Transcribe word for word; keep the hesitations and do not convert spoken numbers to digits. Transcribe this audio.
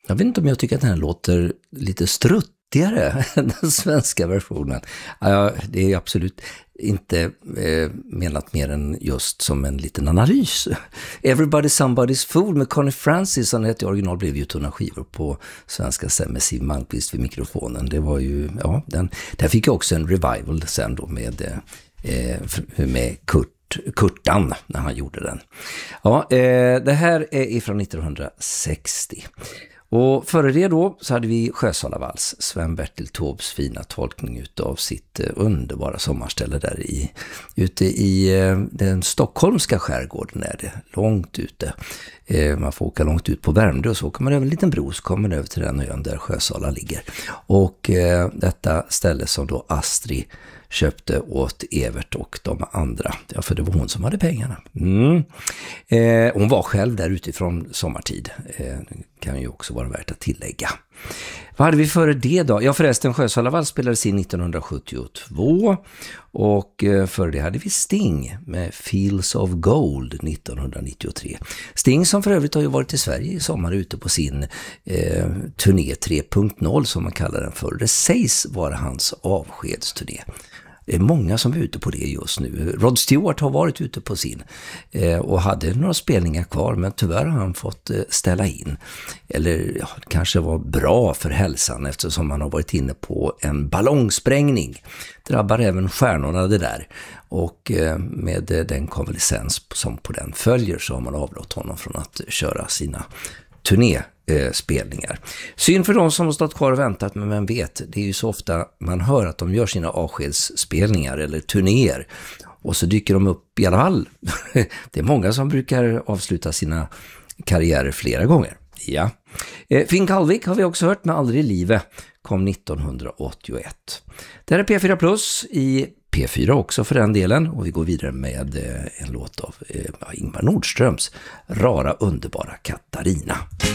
Jag vet inte om jag tycker att den här låter lite struttigare än den svenska versionen. Ja, det är absolut inte eh, menat mer än just som en liten analys. Everybody Somebody's Fool med Connie Francis, som heter i original, blev ju tunna skivor på svenska sen med Siw Malmkvist vid mikrofonen. Det var ju, ja, den, där fick jag också en revival sen då med, eh, med Kurt Kurtan när han gjorde den. Ja, eh, det här är ifrån nittonhundrasextio. Och före det då så hade vi Sjösalavals, Sven-Bertil Taubes fina tolkning utav sitt eh, underbara sommarställe där i, ute i eh, den stockholmska skärgården är det, långt ute. Eh, man får åka långt ut på Värmdö och så åker man över en liten bro, så kommer man över till den ön där Sjösala ligger. Och eh, detta ställe som då Astrid köpte åt Evert och de andra. Ja, för det var hon som hade pengarna. Mm. Eh, hon var själv där utifrån sommartid. Eh, kan ju också vara värt att tillägga. Vad hade vi före det då? Ja, förresten, Sjösalavals spelades in nittonhundrasjuttiotvå. Och eh, före det hade vi Sting med Fields of Gold nittonhundranittiotre. Sting som för övrigt har ju varit i Sverige i sommar ute på sin eh, turné tre punkt noll som man kallar den för. Det sägs vara hans avskedsturné. Det är många som är ute på det just nu. Rod Stewart har varit ute på sin eh, och hade några spelningar kvar, men tyvärr har han fått eh, ställa in. Eller ja, det kanske var bra för hälsan eftersom han har varit inne på en ballongsprängning. Drabbar även stjärnorna det där. Och eh, med eh, den konvalescens som på den följer så har man avlåtit honom från att köra sina turné. Eh, spelningar. Synd för de som har stått kvar och väntat, men vem vet, det är ju så ofta man hör att de gör sina avskedsspelningar eller turnéer och så dyker de upp i alla fall. Det är många som brukar avsluta sina karriärer flera gånger. Ja. Eh, Finn Kalvik har vi också hört med Aldrig i livet, kom nittonhundraåttioett. Det här är P fyra Plus i P fyra också för den delen, och vi går vidare med eh, en låt av eh, Ingmar Nordströms Rara underbara Katarina.